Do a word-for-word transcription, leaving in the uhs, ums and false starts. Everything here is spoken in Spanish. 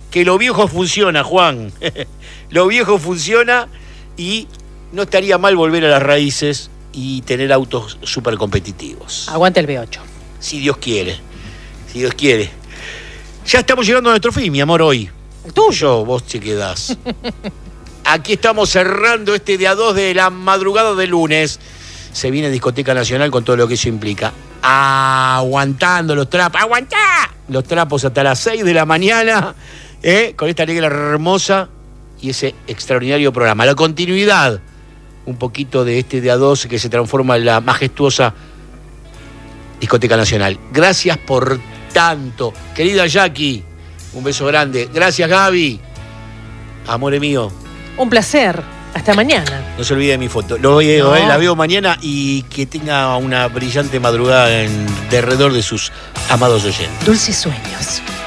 que lo viejo funciona, Juan. Lo viejo funciona y no estaría mal volver a las raíces y tener autos súper competitivos. Aguante el V ocho. Si Dios quiere, si Dios quiere. Ya estamos llegando a nuestro fin, mi amor, hoy. ¿El tuyo? Vos te quedás. Aquí estamos cerrando este día dos de la madrugada de lunes. Se viene Discoteca Nacional con todo lo que eso implica. Aguantando los trapos. ¡Aguantá! Los trapos hasta las seis de la mañana. ¿eh? Con esta alegre hermosa y ese extraordinario programa. La continuidad, un poquito de este día dos que se transforma en la majestuosa Discoteca Nacional. Gracias por tanto. Querida Jackie, un beso grande. Gracias, Gaby. Amore mío. Un placer. Hasta mañana. No se olvide de mi foto. Lo veo, no. eh, la veo mañana y que tenga una brillante madrugada en derredor de sus amados oyentes. Dulces sueños.